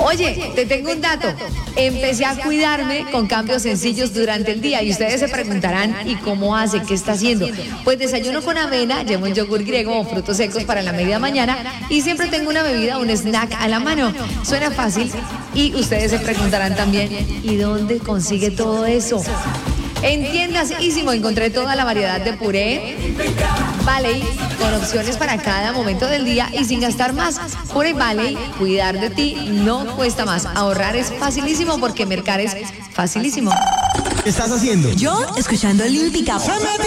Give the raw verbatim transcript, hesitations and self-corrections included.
Oye, te tengo un dato. Empecé a cuidarme con cambios sencillos durante el día y ustedes se preguntarán, ¿y cómo hace? ¿Qué está haciendo? Pues desayuno con avena, llevo un yogur griego o frutos secos para la media mañana y siempre tengo una bebida, un snack a la mano. Suena fácil y ustedes se preguntarán también, ¿y dónde consigue todo eso? En tiendas Ísimo encontré toda la variedad de puré Valley con opciones para cada momento del día y sin gastar más. Puré Valley, cuidar de ti no cuesta más. Ahorrar es facilísimo porque mercar es facilísimo. ¿Qué estás haciendo? Yo escuchando el Olímpica.